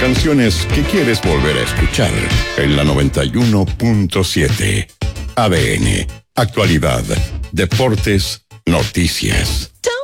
canciones que quieres volver a escuchar en la 91.7. ADN, actualidad, deportes, noticias.